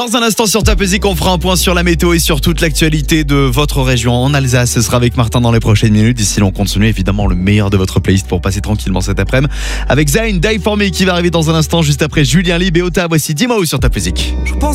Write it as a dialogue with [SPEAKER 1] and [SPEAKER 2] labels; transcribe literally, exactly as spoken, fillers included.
[SPEAKER 1] Dans un instant sur Ta Musique, on fera un point sur la météo et sur toute l'actualité de votre région en Alsace. Ce sera avec Martin dans les prochaines minutes. D'ici là, on continue évidemment le meilleur de votre playlist pour passer tranquillement cet après-midi. Avec Zayn, Die For Me qui va arriver dans un instant juste après Julien Lib et Ota. Voici Dimo sur Ta Musique.